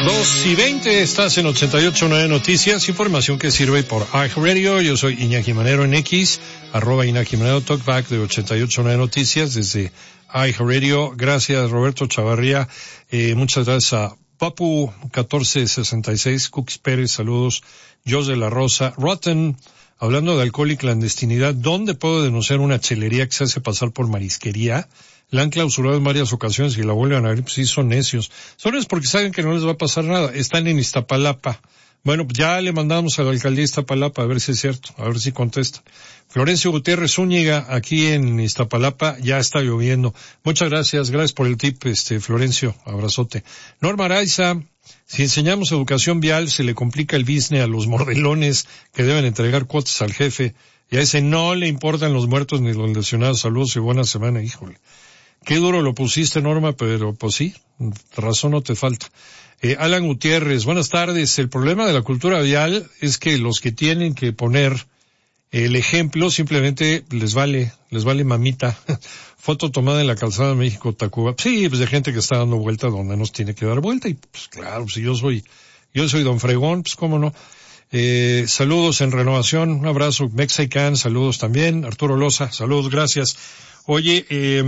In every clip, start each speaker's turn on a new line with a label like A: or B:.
A: 2:20, estás en 88.9 Noticias, información que sirve por iHeartRadio. Yo soy Iñaki Manero en X, @Iñaki Manero, talkback de 88.9 Noticias desde iHeartRadio. Gracias Roberto Chavarría, muchas gracias a Papu 1466, Cooks Pérez, saludos, Jos de la Rosa, Rotten, hablando de alcohol y clandestinidad, ¿dónde puedo denunciar una chelería que se hace pasar por marisquería? La han clausurado en varias ocasiones y la vuelven a abrir, pues sí son necios. Solo es porque saben que no les va a pasar nada. Están en Iztapalapa. Bueno, ya le mandamos a la alcaldía de Iztapalapa a ver si es cierto, a ver si contestan. Florencio Gutiérrez Zúñiga, aquí en Iztapalapa, ya está lloviendo. Muchas gracias por el tip, Florencio, abrazote. Norma Araiza, si enseñamos educación vial, se le complica el business a los mordelones que deben entregar cuotas al jefe. Y a ese no le importan los muertos ni los lesionados. Saludos y buena semana, híjole. Qué duro lo pusiste, Norma, pero pues sí, razón no te falta. Alan Gutiérrez, buenas tardes. El problema de la cultura vial es que los que tienen que poner el ejemplo simplemente les vale mamita. Foto tomada en la calzada de México, Tacuba. Sí, pues de gente que está dando vuelta donde nos tiene que dar vuelta. Y pues claro, si yo soy don Fregón, pues cómo no. Saludos en Renovación, un abrazo. Mexican, saludos también. Arturo Loza, saludos, gracias. Oye,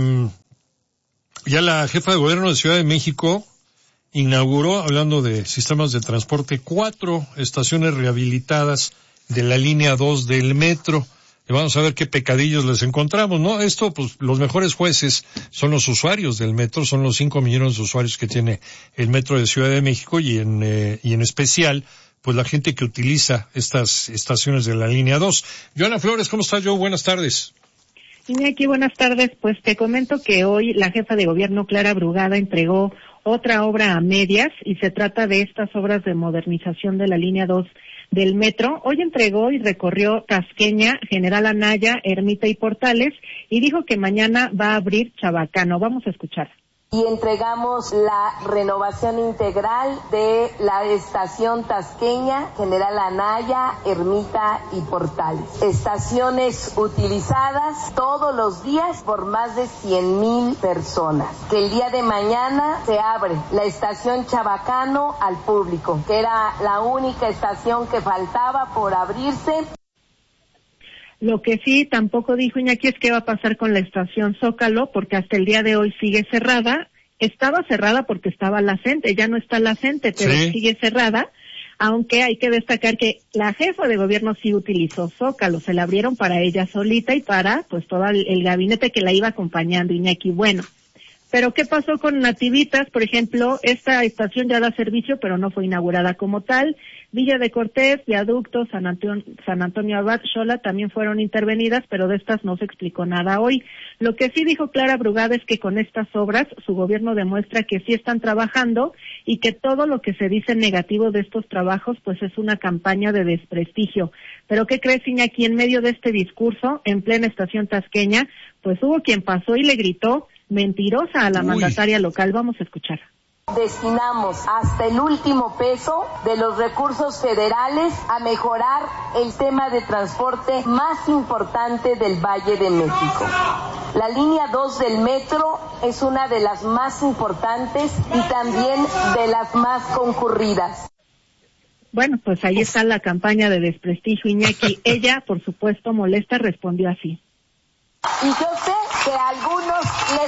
A: ya la jefa de gobierno de Ciudad de México inauguró, hablando de sistemas de transporte, 4 estaciones rehabilitadas de la línea 2 del metro. Y vamos a ver qué pecadillos les encontramos, ¿no? Esto, pues, los mejores jueces son los usuarios del metro, son los 5 millones de usuarios que tiene el metro de Ciudad de México y en especial, pues, la gente que utiliza estas estaciones de la línea 2. Joana Flores, ¿cómo estás, Jo? Buenas tardes.
B: Iñaki, buenas tardes. Pues te comento que hoy la jefa de gobierno, Clara Brugada, entregó otra obra a medias y se trata de estas obras de modernización de la línea 2 del metro. Hoy entregó y recorrió Tasqueña, General Anaya, Ermita y Portales y dijo que mañana va a abrir Chabacano. Vamos a escuchar.
C: Y entregamos la renovación integral de la estación Tasqueña, General Anaya, Ermita y Portales. Estaciones utilizadas todos los días por más de 100,000 personas. Que el día de mañana se abre la estación Chabacano al público, que era la única estación que faltaba por abrirse.
B: Lo que sí tampoco dijo Iñaki es qué va a pasar con la estación Zócalo, porque hasta el día de hoy sigue cerrada. Estaba cerrada porque estaba la CENTE, ya no está la CENTE, pero sí sigue cerrada, aunque hay que destacar que la jefa de gobierno sí utilizó Zócalo, se la abrieron para ella solita y para pues todo el gabinete que la iba acompañando, Iñaki. Bueno, pero ¿qué pasó con Nativitas? Por ejemplo, esta estación ya da servicio, pero no fue inaugurada como tal. Villa de Cortés, Viaducto, San Antonio Abad, Xola también fueron intervenidas, pero de estas no se explicó nada hoy. Lo que sí dijo Clara Brugada es que con estas obras su gobierno demuestra que sí están trabajando y que todo lo que se dice negativo de estos trabajos pues es una campaña de desprestigio. Pero ¿qué crees, Iñaki? En medio de este discurso, en plena estación tasqueña, pues hubo quien pasó y le gritó mentirosa a la mandataria local. Vamos a escuchar.
C: Destinamos hasta el último peso de los recursos federales a mejorar el tema de transporte más importante del Valle de México. La línea 2 del metro es una de las más importantes y también de las más concurridas.
B: Bueno, pues ahí está la campaña de desprestigio, Iñaki. Ella, por supuesto, molesta, respondió así.
C: Y yo sé que a algunos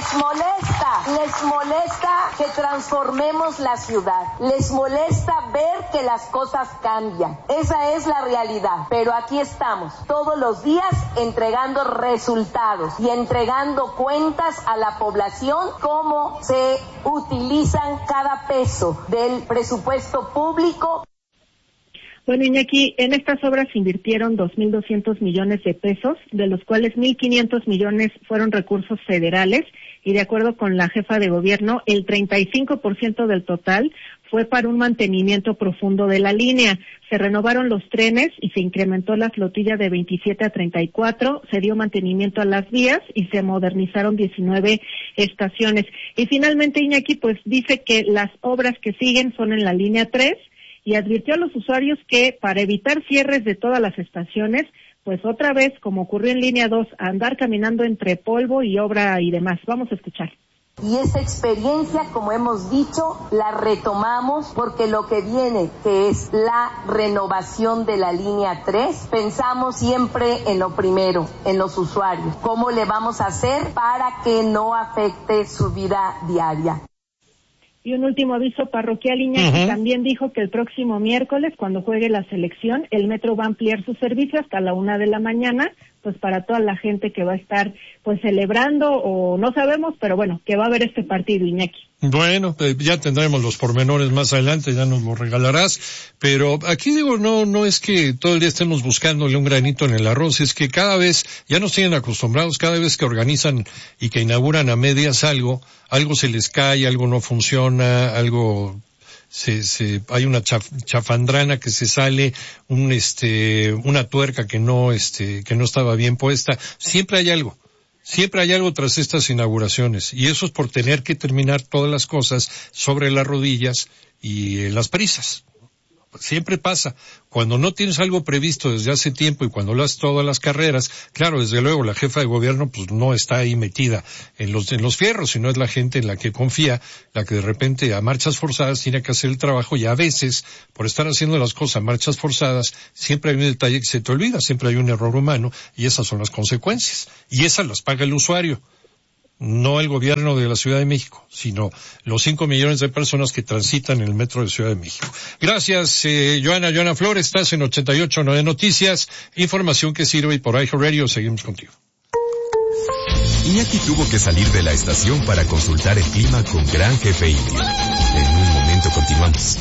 C: les molesta que transformemos la ciudad, les molesta ver que las cosas cambian. Esa es la realidad, pero aquí estamos todos los días entregando resultados y entregando cuentas a la población, cómo se utilizan cada peso del presupuesto público.
B: Bueno, Iñaki, en estas obras se invirtieron 2.200 millones de pesos, de los cuales 1.500 millones fueron recursos federales, y de acuerdo con la jefa de gobierno, el 35% del total fue para un mantenimiento profundo de la línea. Se renovaron los trenes y se incrementó la flotilla de 27 a 34, se dio mantenimiento a las vías y se modernizaron 19 estaciones. Y finalmente, Iñaki, pues dice que las obras que siguen son en la línea 3, y advirtió a los usuarios que para evitar cierres de todas las estaciones, pues otra vez, como ocurrió en línea 2, andar caminando entre polvo y obra y demás. Vamos a escuchar.
C: Y esa experiencia, como hemos dicho, la retomamos porque lo que viene, que es la renovación de la línea 3, pensamos siempre en lo primero, en los usuarios. ¿Cómo le vamos a hacer para que no afecte su vida diaria?
B: Y un último aviso parroquial, Iñaki, también dijo que el próximo miércoles, cuando juegue la selección, el metro va a ampliar su servicio hasta la 1 de la mañana, pues para toda la gente que va a estar pues celebrando, o no sabemos, pero bueno, que va a haber este partido, Iñaki.
A: Bueno, ya tendremos los pormenores más adelante, ya nos lo regalarás, pero aquí digo, no es que todo el día estemos buscándole un granito en el arroz, es que cada vez, ya nos tienen acostumbrados, cada vez que organizan y que inauguran a medias algo se les cae, algo no funciona, algo hay una chafandrana que se sale, una tuerca que no estaba bien puesta, siempre hay algo tras estas inauguraciones, y eso es por tener que terminar todas las cosas sobre las rodillas y las prisas. Siempre pasa. Cuando no tienes algo previsto desde hace tiempo y cuando lo haces todas las carreras, claro, desde luego la jefa de gobierno pues no está ahí metida en los fierros, sino es la gente en la que confía, la que de repente a marchas forzadas tiene que hacer el trabajo, y a veces, por estar haciendo las cosas a marchas forzadas, siempre hay un detalle que se te olvida, siempre hay un error humano, y esas son las consecuencias. Y esas las paga el usuario. No el gobierno de la Ciudad de México, sino los 5 millones de personas que transitan en el metro de Ciudad de México. Gracias, Joana Flores, estás en 88.9 Noticias, información que sirve, y por iHeartRadio seguimos contigo.
D: Iñaki tuvo que salir de la estación para consultar el clima con Gran Jefe Indio. En un momento continuamos.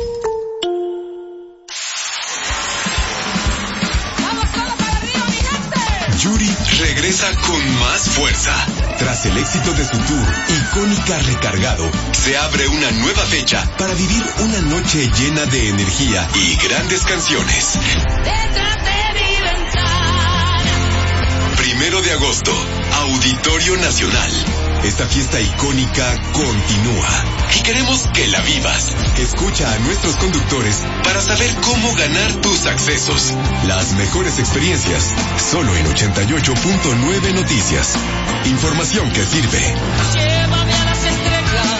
D: Yuri regresa con más fuerza. Tras el éxito de su tour, Icónica Recargado, se abre una nueva fecha para vivir una noche llena de energía y grandes canciones. Detrás de mi ventana. 1 de agosto, Auditorio Nacional. Esta fiesta icónica continúa y queremos que la vivas. Escucha a nuestros conductores para saber cómo ganar tus accesos. Las mejores experiencias, solo en 88.9 Noticias. Información que sirve. Llévame a las estrellas,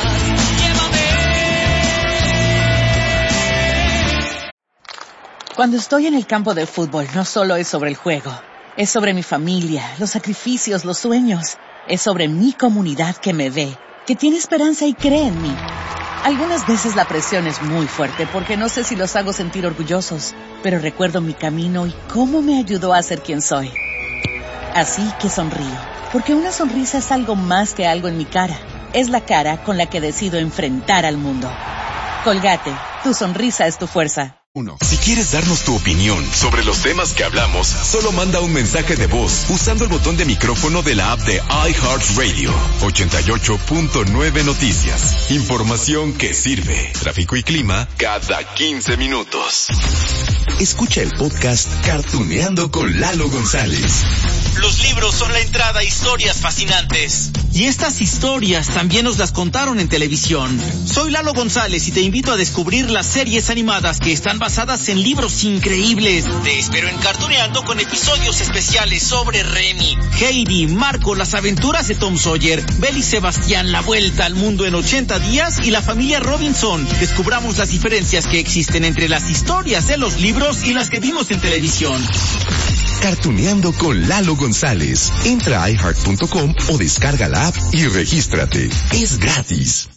D: llévame.
E: Cuando estoy en el campo de fútbol, no solo es sobre el juego. Es sobre mi familia, los sacrificios, los sueños. Es sobre mi comunidad que me ve, que tiene esperanza y cree en mí. Algunas veces la presión es muy fuerte porque no sé si los hago sentir orgullosos, pero recuerdo mi camino y cómo me ayudó a ser quien soy. Así que sonrío, porque una sonrisa es algo más que algo en mi cara. Es la cara con la que decido enfrentar al mundo. Colgate, tu sonrisa es tu fuerza.
D: Si quieres darnos tu opinión sobre los temas que hablamos, solo manda un mensaje de voz usando el botón de micrófono de la app de iHeartRadio. 88.9 Noticias. Información que sirve. Tráfico y clima cada 15 minutos. Escucha el podcast Cartuneando con Lalo González.
F: Los libros son la entrada a historias fascinantes. Y estas historias también nos las contaron en televisión. Soy Lalo González y te invito a descubrir las series animadas que están basadas en libros increíbles. Te espero en Cartuneando con episodios especiales sobre Remy, Heidi, Marco, las aventuras de Tom Sawyer, Belle y Sebastián, la vuelta al mundo en 80 días y la familia Robinson. Descubramos las diferencias que existen entre las historias de los libros y las que vimos en televisión.
D: Cartuneando con Lalo González. Entra a iHeart.com o descarga la app y regístrate. Es gratis.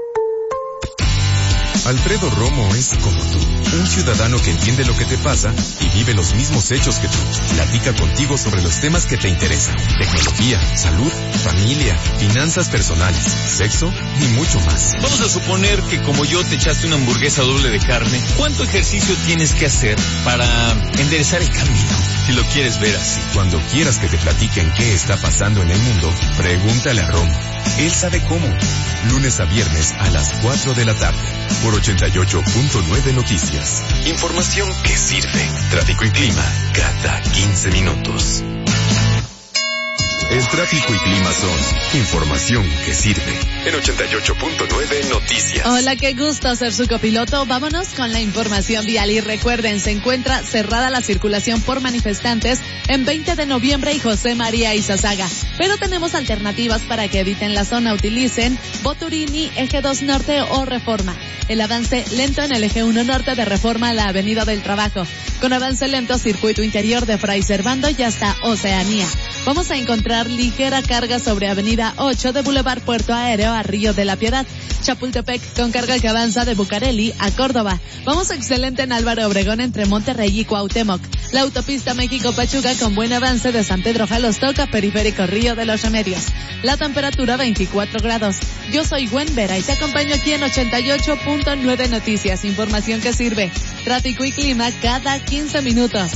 D: Alfredo Romo es como tú, un ciudadano que entiende lo que te pasa y vive los mismos hechos que tú. Platica contigo sobre los temas que te interesan: tecnología, salud, familia, finanzas personales, sexo y mucho más.
F: Vamos a suponer que como yo te echaste una hamburguesa doble de carne. ¿Cuánto ejercicio tienes que hacer para enderezar el camino? Si lo quieres ver así.
D: Cuando quieras que te platiquen qué está pasando en el mundo, pregúntale a Romo. Él sabe cómo. Lunes a viernes a las 4 de la tarde. Por 88.9 Noticias. Información que sirve. Tráfico y clima cada 15 minutos. El tráfico y clima son información que sirve. En 88.9 Noticias.
G: Hola, qué gusto ser su copiloto. Vámonos con la información vial y recuerden, se encuentra cerrada la circulación por manifestantes en 20 de noviembre y José María Izazaga. Pero tenemos alternativas para que eviten la zona. Utilicen Boturini, Eje 2 Norte o Reforma. El avance lento en el Eje 1 Norte de Reforma a la Avenida del Trabajo. Con avance lento, circuito interior de Fray Servando y hasta Oceanía. Vamos a encontrar ligera carga sobre Avenida 8 de Boulevard Puerto Aéreo a Río de la Piedad. Chapultepec con carga que avanza de Bucareli a Córdoba. Vamos excelente en Álvaro Obregón entre Monterrey y Cuauhtémoc. La autopista México-Pachuca con buen avance de San Pedro Jalostón a Periférico Río de los Remedios. La temperatura 24 grados. Yo soy Gwen Vera y te acompaño aquí en 88.9 Noticias. Información que sirve. Tráfico y clima cada 15 minutos.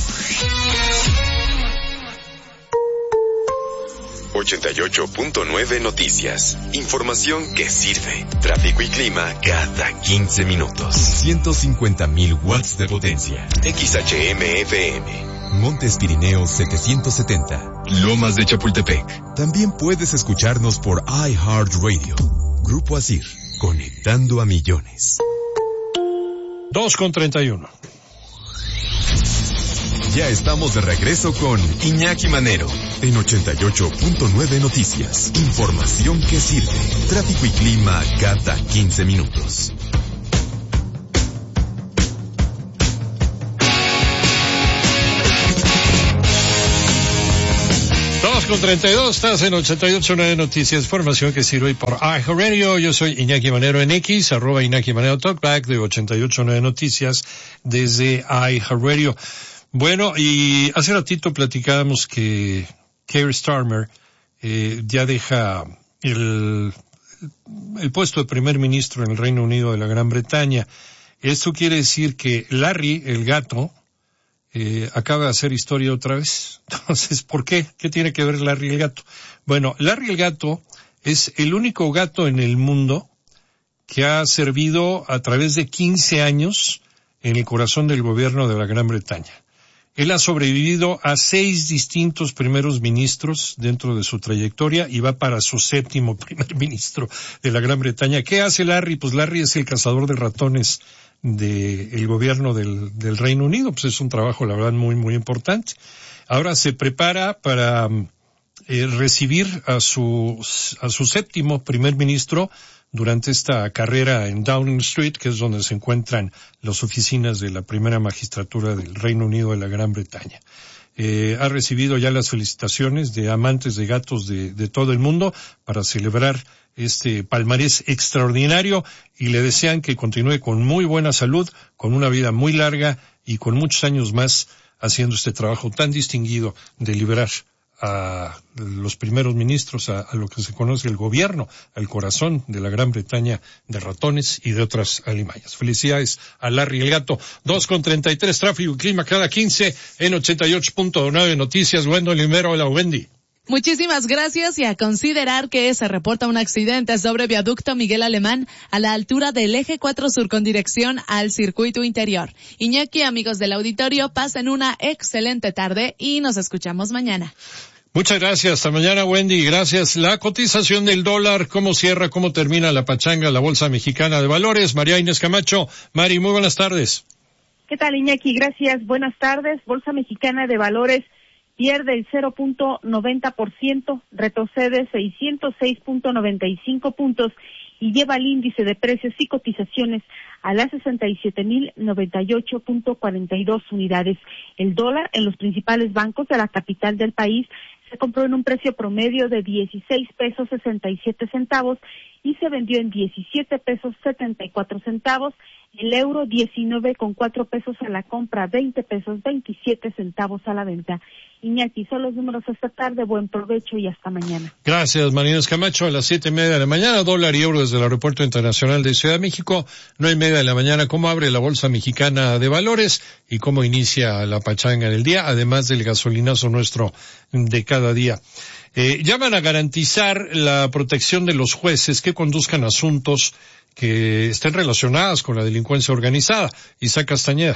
D: 88.9 Noticias. Información que sirve. Tráfico y clima cada 15 minutos. 150,000 watts de potencia. XHM-FM. Montes Pirineos 770. Lomas de Chapultepec. También puedes escucharnos por iHeartRadio. Grupo Asir. Conectando a millones.
A: 2:31.
D: Ya estamos de regreso con Iñaki Manero en 88.9 Noticias. Información que sirve. Tráfico y clima cada 15 minutos.
A: Con 32, estás en 88.9 Noticias, información que sirve por iHeartRadio. Yo soy Iñaki Manero en X, @Iñaki Manero Talkback de 88.9 Noticias desde iHeartRadio. Bueno, y hace ratito platicábamos que Keir Starmer ya deja el puesto de primer ministro en el Reino Unido de la Gran Bretaña. Esto quiere decir que Larry, el gato, acaba de hacer historia otra vez. Entonces, ¿por qué? ¿Qué tiene que ver Larry el gato? Bueno, Larry el gato es el único gato en el mundo que ha servido a través de 15 años en el corazón del gobierno de la Gran Bretaña. Él ha sobrevivido a 6 distintos primeros ministros dentro de su trayectoria y va para su 7º primer ministro de la Gran Bretaña. ¿Qué hace Larry? Pues Larry es el cazador de ratones del gobierno del Reino Unido. Pues es un trabajo, la verdad, muy, muy importante. Ahora se prepara para recibir a su 7º primer ministro durante esta carrera en Downing Street, que es donde se encuentran las oficinas de la primera magistratura del Reino Unido de la Gran Bretaña. Ha recibido ya las felicitaciones de amantes de gatos de todo el mundo para celebrar este palmarés extraordinario y le desean que continúe con muy buena salud, con una vida muy larga y con muchos años más haciendo este trabajo tan distinguido de liberar a los primeros ministros, a lo que se conoce el gobierno, al corazón de la Gran Bretaña de ratones y de otras alimañas. Felicidades a Larry el gato. 2:33, tráfico y clima cada 15 en 88.9 Noticias. Wendell Limero, hola Wendy.
G: Muchísimas gracias y a considerar que se reporta un accidente sobre viaducto Miguel Alemán a la altura del Eje 4 Sur con dirección al circuito interior. Iñaki, amigos del auditorio, pasen una excelente tarde y nos escuchamos mañana.
A: Muchas gracias. Hasta mañana, Wendy. Gracias. La cotización del dólar, ¿cómo cierra, cómo termina la pachanga, la Bolsa Mexicana de Valores? María Inés Camacho. Mari, muy buenas tardes.
B: ¿Qué tal, Iñaki? Gracias. Buenas tardes. Bolsa Mexicana de Valores pierde el 0.90%, retrocede 606.95 puntos y lleva el índice de precios y cotizaciones a las 67.098.42 unidades. El dólar en los principales bancos de la capital del país se compró en un precio promedio de 16 pesos 67 centavos y se vendió en 17 pesos 74 centavos. El euro 19,4 pesos a la compra, 20 pesos 27 centavos a la venta. Iñaki, son los números esta tarde. Buen provecho y hasta mañana.
A: Gracias, Marínez Camacho. A las 7:30 de la mañana, dólar y euro desde el Aeropuerto Internacional de Ciudad de México. 9:30 de la mañana, cómo abre la Bolsa Mexicana de Valores y cómo inicia la pachanga del día, además del gasolinazo nuestro de cada día. Llaman a garantizar la protección de los jueces que conduzcan asuntos que estén relacionadas con la delincuencia organizada. Isaac Castañeda.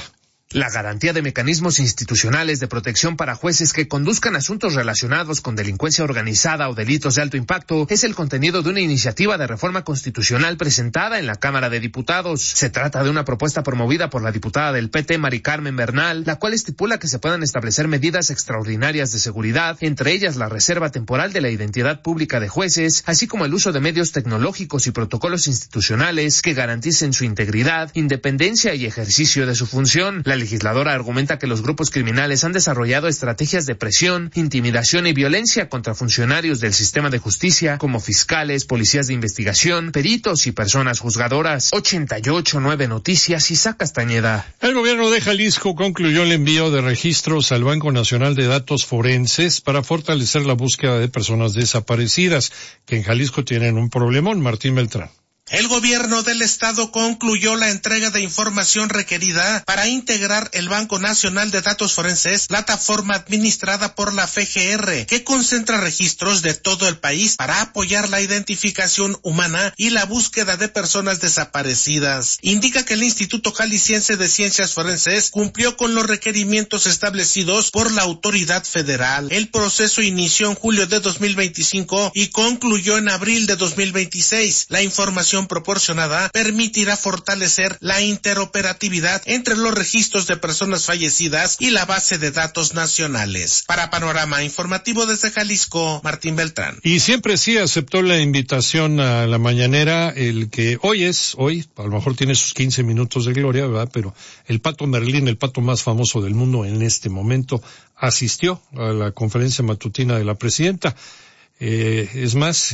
H: La garantía de mecanismos institucionales de protección para jueces que conduzcan asuntos relacionados con delincuencia organizada o delitos de alto impacto es el contenido de una iniciativa de reforma constitucional presentada en la Cámara de Diputados. Se trata de una propuesta promovida por la diputada del PT, Mari Carmen Bernal, la cual estipula que se puedan establecer medidas extraordinarias de seguridad, entre ellas la reserva temporal de la identidad pública de jueces, así como el uso de medios tecnológicos y protocolos institucionales que garanticen su integridad, independencia y ejercicio de su función. La legisladora argumenta que los grupos criminales han desarrollado estrategias de presión, intimidación y violencia contra funcionarios del sistema de justicia, como fiscales, policías de investigación, peritos y personas juzgadoras. 88.9 Noticias, Isaac Castañeda.
A: El gobierno de Jalisco concluyó el envío de registros al Banco Nacional de Datos Forenses para fortalecer la búsqueda de personas desaparecidas, que en Jalisco tienen un problemón. Martín Beltrán.
I: El gobierno del estado concluyó la entrega de información requerida para integrar el Banco Nacional de Datos Forenses, plataforma administrada por la FGR, que concentra registros de todo el país para apoyar la identificación humana y la búsqueda de personas desaparecidas. Indica que el Instituto Jalisciense de Ciencias Forenses cumplió con los requerimientos establecidos por la autoridad federal. El proceso inició en julio de 2025 y concluyó en abril de 2026. La información proporcionada permitirá fortalecer la interoperatividad entre los registros de personas fallecidas y la base de datos nacionales. Para Panorama Informativo desde Jalisco, Martín Beltrán.
A: Y siempre sí aceptó la invitación a la mañanera, el que hoy, a lo mejor tiene sus 15 minutos de gloria, ¿verdad? Pero el Pato Merlín, el pato más famoso del mundo en este momento, asistió a la conferencia matutina de la presidenta. Es más,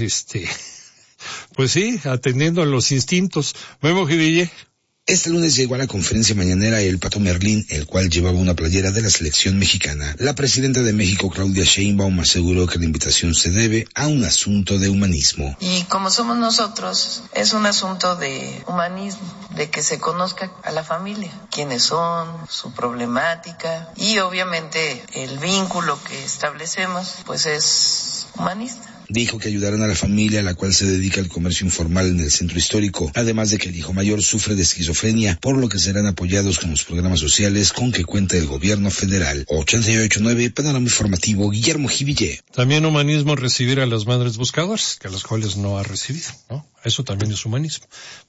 A: pues sí, atendiendo a los instintos. Memo Jiville.
J: Este lunes llegó a la conferencia mañanera el Pato Merlín, el cual llevaba una playera de la selección mexicana. La presidenta de México, Claudia Sheinbaum, aseguró que la invitación se debe a un asunto de humanismo.
K: Y como somos nosotros, es un asunto de humanismo, de que se conozca a la familia, quiénes son, su problemática y obviamente el vínculo que establecemos, pues es humanista.
J: Dijo que ayudarán a la familia a la cual se dedica al comercio informal en el centro histórico, además de que el hijo mayor sufre de esquizofrenia, por lo que serán apoyados con los programas sociales con que cuenta el gobierno federal. 88.9 Panorama Informativo, Guillermo Jiville.
A: También humanismo recibir a las madres buscadoras, que a las cuales no ha recibido, ¿no? Eso también es humanismo.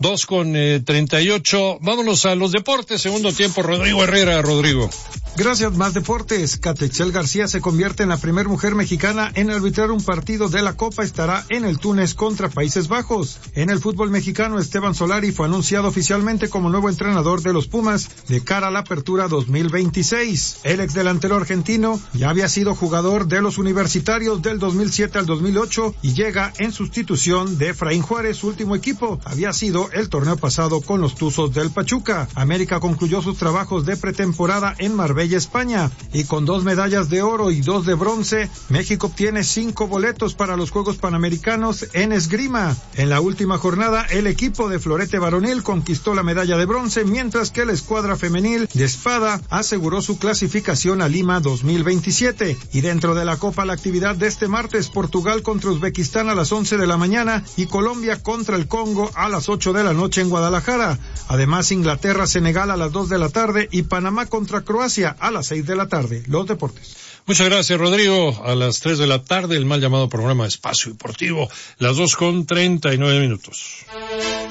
A: 2:38. Vámonos a los deportes. Segundo tiempo, Rodrigo Herrera. Rodrigo.
L: Gracias, más deportes. Catexel García se convierte en la primera mujer mexicana en arbitrar un partido de la Copa. Estará en el Túnez contra Países Bajos. En el fútbol mexicano, Esteban Solari fue anunciado oficialmente como nuevo entrenador de los Pumas de cara a la apertura 2026. El exdelantero argentino ya había sido jugador de los Universitarios del 2007 al 2008 y llega en sustitución de Efraín Juárez. Su último equipo había sido el torneo pasado con los Tuzos del Pachuca. América concluyó sus trabajos de pretemporada en Marbella, España, y con 2 medallas de oro y 2 de bronce, México obtiene 5 boletos para los Juegos Panamericanos en esgrima. En la última jornada, el equipo de florete varonil conquistó la medalla de bronce, mientras que la escuadra femenil de espada aseguró su clasificación a Lima 2027. Y dentro de la Copa, la actividad de este martes, Portugal contra Uzbekistán a las 11 de la mañana y Colombia contra el Congo a las 8 de la noche en Guadalajara. Además, Inglaterra-Senegal a las 2 de la tarde y Panamá contra Croacia a las 6 de la tarde. Los deportes.
A: Muchas gracias, Rodrigo. A las 3 de la tarde, el mal llamado programa Espacio Deportivo, las 2:39.